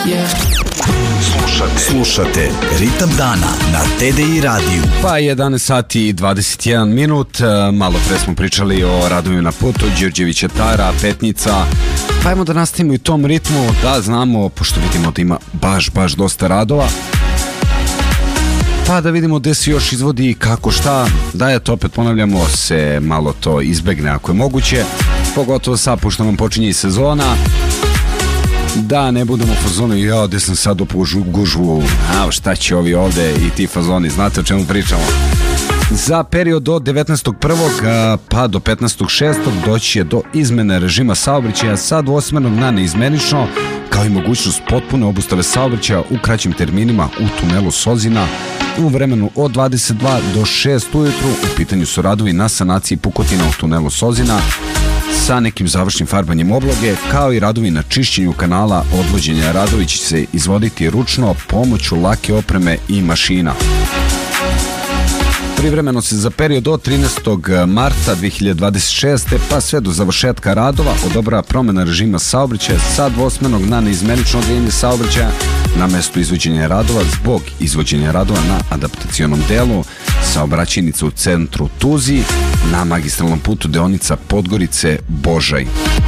Slušate Ritam dana na TDI radiju. Pa 11 sati i 21 minut. Malo pre smo pričali o radovima na putu, Đurđevića Tara, Petnica. Pa ajmo da nastavimo i tom ritmu, da znamo, pošto vidimo da ima baš dosta radova. Pa da vidimo gde se još izvodi i kako šta, da je to opet ponavljamo se malo to izbegne ako je moguće, pogotovo sad pošto nam počinje i sezona, da ne budemo u fazonu ja gde sam sad u gužvu, a šta će ovi ovde i ti fazoni, znate o čemu pričamo. Za period od 19.1. pa do 15.6. doći je do izmene režima saobraćaja sa dvosmernog na neizmenično, kao i mogućnost potpune obustave saobraćaja u kraćim terminima u tunelu Sozina u vremenu od 22 do 6 ujutru. U pitanju su radovi na sanaciji pukotina u tunelu Sozina sa nekim završnim farbanjem obloge, kao i radovi na čišćenju kanala. Odvođenja radovi će se izvoditi ručno pomoću lake opreme i mašina. Privremeno se za period od 13. marta 2026. pa sve do završetka radova odobrava promjena režima saobraćaja sa dvosmernog na neizmenično odvijanje saobraćaja na mestu izvođenja radova zbog izvođenja radova na adaptacionom delu saobraćajnica u centru Tuzi na magistralnom putu deonica Podgorice-Božaj.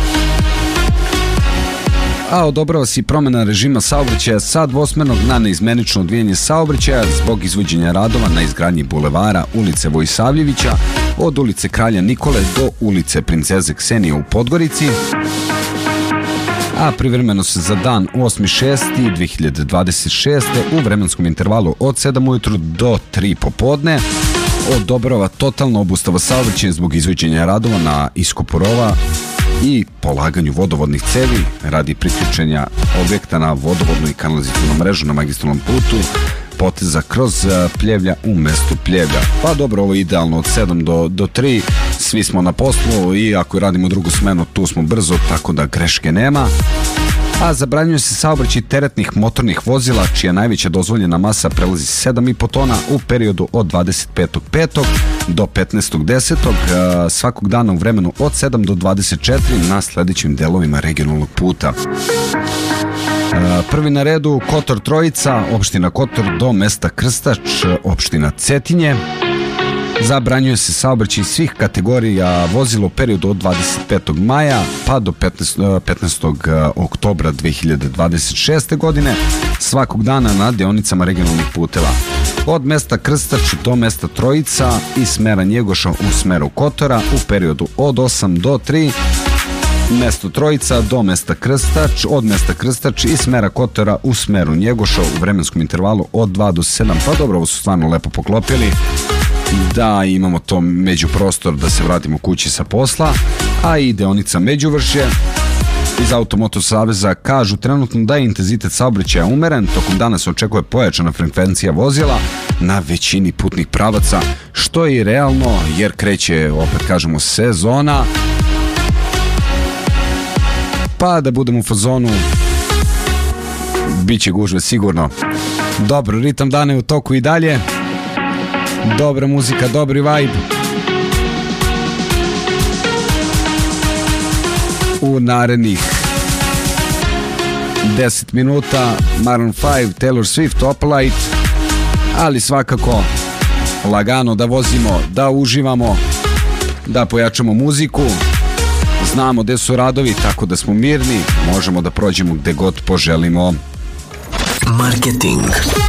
A odobrava se i promjena režima saobraćaja sa dvosmernog na neizmenično odvijanje saobraćaja zbog izvođenja radova na izgradnji bulevara ulice Vojsavljevića od ulice Kralja Nikole do ulice Princeze Ksenije u Podgorici. A privremeno se za dan 8.6.2026. u vremenskom intervalu od 7 ujutru do 3 popodne odobrava totalna obustava saobraćaja zbog izvođenja radova na iskopu rova i polaganju vodovodnih cevi radi priključenja objekta na vodovodnu i kanalizacionu mrežu na magistralnom putu poteza kroz Pljevlja u mestu Pljevlja. Pa dobro, ovo je idealno od 7 do 3, svi smo na poslu i ako radimo drugu smenu tu smo brzo, tako da greške nema. A zabranjuje se saobraćaj teretnih motornih vozila čija najveća dozvoljena masa prelazi 7,5 tona u periodu od 25.5. do 15.10. svakog dana u vremenu od 7 do 24 na sledećim delovima regionalnog puta. Prvi na redu Kotor Trojica, opština Kotor do mesta Krstač, opština Cetinje. Zabranjuje se saobraćaj svih kategorija vozila u periodu od 25. maja pa do 15. oktobra 2026. godine svakog dana na deonicama regionalnih puteva. Od mesta Krstač do mesta Trojica i smera Njegoša u smeru Kotora u periodu od 8 do 3, mesto Trojica do mesta Krstač, od mesta Krstač i smera Kotora u smeru Njegoša u vremenskom intervalu od 2 do 7. Pa dobro, ovo su stvarno lepo poklopili. Da, imamo to međuprostor da se vratimo kući sa posla, a i deonica Međuvršje. Iz Automoto Saveza kažu trenutno da je intenzitet saobraćaja umeren, tokom dana se očekuje pojačana frekvencija vozila na većini putnih pravaca, što je i realno jer kreće, opet kažemo, sezona, pa da budemo u fazonu, bit će gužve sigurno. Dobro, ritam dana je u toku i dalje. Dobra muzika, dobri vibe. U narednih 10 minuta Maroon 5, Taylor Swift, Opalite, ali svakako lagano da vozimo, da uživamo, da pojačamo muziku. Znamo gde su radovi, tako da smo mirni, možemo da prođemo gde god poželimo. Marketing.